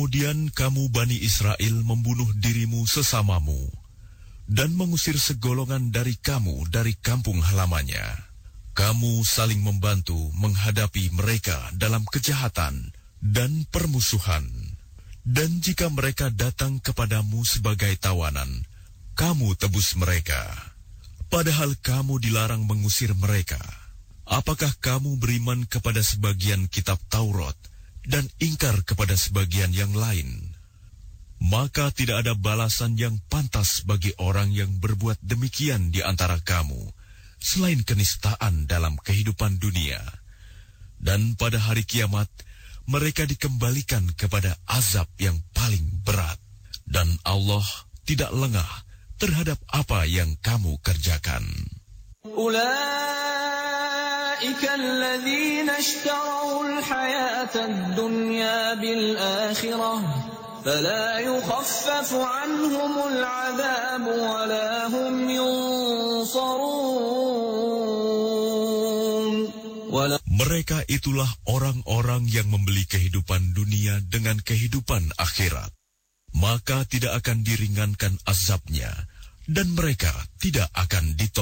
Kemudian kamu Bani Israel membunuh dirimu sesamamu dan mengusir segolongan dari kamu dari kampung halamannya. Kamu saling membantu menghadapi mereka dalam kejahatan dan permusuhan. Dan jika mereka datang kepadamu sebagai tawanan, kamu tebus mereka. Padahal kamu dilarang mengusir mereka. Apakah kamu beriman kepada sebagian kitab Taurat dan ingkar kepada sebagian yang lain? Maka tidak ada balasan yang pantas bagi orang yang berbuat demikian di antara kamu, selain kenistaan dalam kehidupan dunia. Dan pada hari kiamat, mereka dikembalikan kepada azab yang paling berat. Dan Allah tidak lengah terhadap apa yang kamu kerjakan. أولئك الذين اشتروا الحياة الدنيا بالآخرة فلا يخفف عنهم العذاب ولا هم ينصرون. Mereka itulah orang-orang yang membeli kehidupan dunia dengan kehidupan akhirat. Maka tidak akan diringankan azabnya, dan mereka tidak akan ditolong.